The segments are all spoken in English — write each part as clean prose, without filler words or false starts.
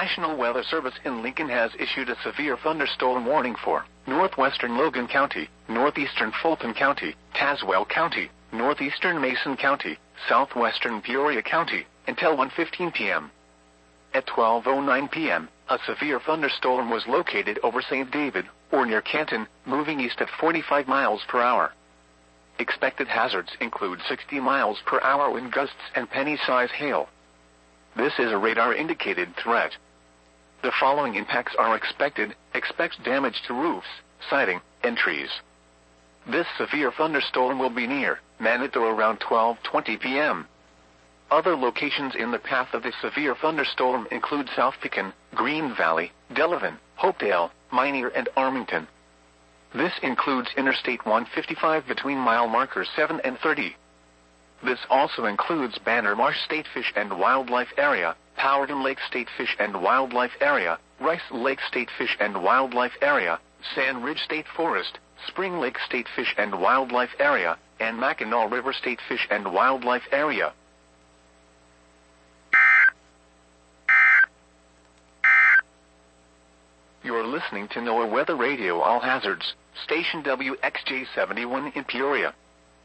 National Weather Service in Lincoln has issued a severe thunderstorm warning for northwestern Logan County, northeastern Fulton County, Tazewell County, northeastern Mason County, southwestern Peoria County, until 1:15 p.m. At 12:09 p.m., a severe thunderstorm was located over St. David, or near Canton, moving east at 45 miles per hour. Expected hazards include 60 miles per hour wind gusts and penny-size hail. This is a radar-indicated threat. The following impacts are expected. Expect damage to roofs, siding, and trees. This severe thunderstorm will be near Manitou around 12:20 p.m. Other locations in the path of this severe thunderstorm include South Pekin, Green Valley, Delavan, Hopedale, Minear, and Armington. This includes Interstate 155 between mile markers 7 and 30. This also includes Banner Marsh State Fish and Wildlife Area, Powhatan Lake State Fish and Wildlife Area, Rice Lake State Fish and Wildlife Area, Sand Ridge State Forest, Spring Lake State Fish and Wildlife Area, and Mackinac River State Fish and Wildlife Area. You're listening to NOAA Weather Radio All Hazards, station WXJ71 in Peoria.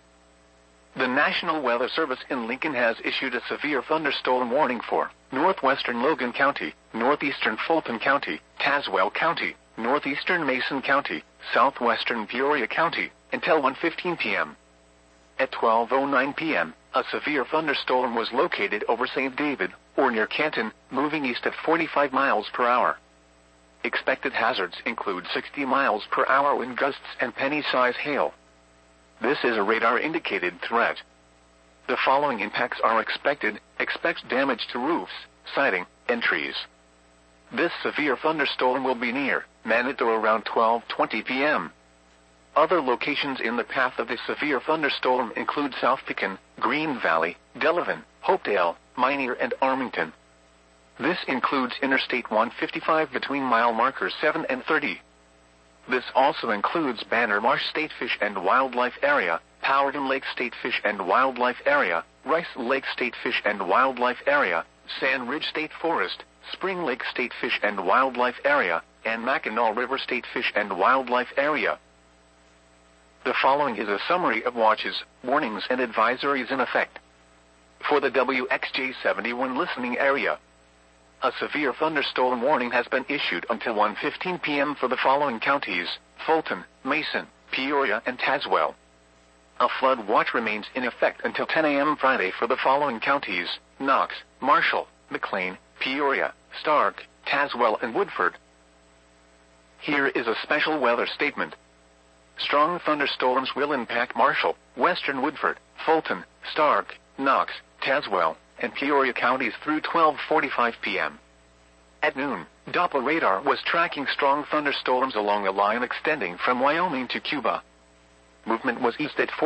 The National Weather Service in Lincoln has issued a severe thunderstorm warning for northwestern Logan County, northeastern Fulton County, Tazewell County, northeastern Mason County, southwestern Peoria County, until 1:15 p.m. At 12:09 p.m., a severe thunderstorm was located over St. David, or near Canton, moving east at 45 miles per hour. Expected hazards include 60 miles per hour wind gusts and penny-size hail. This is a radar-indicated threat. The following impacts are expected. Expect damage to roofs, siding, and trees. This severe thunderstorm will be near Manitou around 12:20 p.m. Other locations in the path of this severe thunderstorm include South Pekin, Green Valley, Delavan, Hopedale, Minear, and Armington. This includes Interstate 155 between mile markers 7 and 30. This also includes Banner Marsh State Fish and Wildlife Area, Powhatan Lake State Fish and Wildlife Area, Rice Lake State Fish and Wildlife Area, Sand Ridge State Forest, Spring Lake State Fish and Wildlife Area, and Mackinac River State Fish and Wildlife Area. The following is a summary of watches, warnings, and advisories in effect. For the WXJ71 listening area, a severe thunderstorm warning has been issued until 1:15 p.m. for the following counties: Fulton, Mason, Peoria, and Tazewell. A flood watch remains in effect until 10 a.m. Friday for the following counties: Knox, Marshall, McLean, Peoria, Stark, Tazewell, and Woodford. Here is a special weather statement. Strong thunderstorms will impact Marshall, western Woodford, Fulton, Stark, Knox, Tazewell, and Peoria counties through 12:45 p.m. At noon, Doppler radar was tracking strong thunderstorms along a line extending from Wyoming to Cuba. Movement was east at